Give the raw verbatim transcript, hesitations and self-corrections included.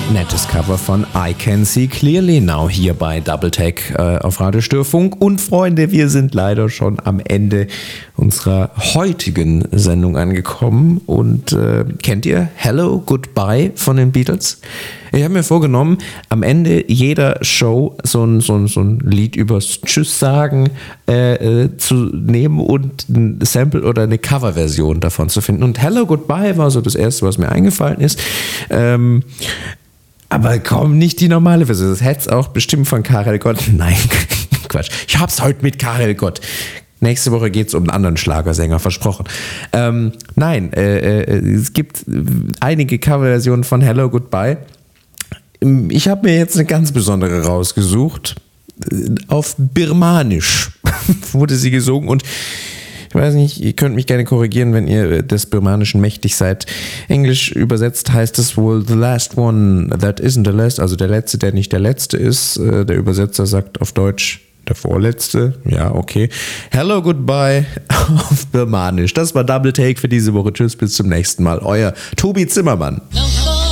nettes Cover von I Can See Clearly Now hier bei Double Take äh, auf Radio Störfunk. Und Freunde, wir sind leider schon am Ende unserer heutigen Sendung angekommen. Und äh, kennt ihr Hello, Goodbye von den Beatles? Ich habe mir vorgenommen, am Ende jeder Show so ein, so ein, so ein Lied übers Tschüss sagen äh, äh, zu nehmen und ein Sample oder eine Coverversion davon zu finden. Und Hello, Goodbye war so das Erste, was mir eingefallen ist. Ähm, aber kaum nicht die normale Version. Das hätte es auch bestimmt von Karel Gott. Nein, Quatsch. Ich hab's heute mit Karel Gott. Nächste Woche geht es um einen anderen Schlagersänger, versprochen. Ähm, nein, äh, äh, es gibt einige Coverversionen von Hello, Goodbye. Ich habe mir jetzt eine ganz besondere rausgesucht. Auf Birmanisch wurde sie gesungen und ich weiß nicht, ihr könnt mich gerne korrigieren, wenn ihr des Birmanischen mächtig seid. Englisch übersetzt heißt es wohl The Last One That Isn't the Last, also der Letzte, der nicht der Letzte ist. Der Übersetzer sagt auf Deutsch der Vorletzte. Ja, okay. Hello, Goodbye auf Birmanisch. Das war Double Take für diese Woche. Tschüss, bis zum nächsten Mal. Euer Tobi Zimmermann.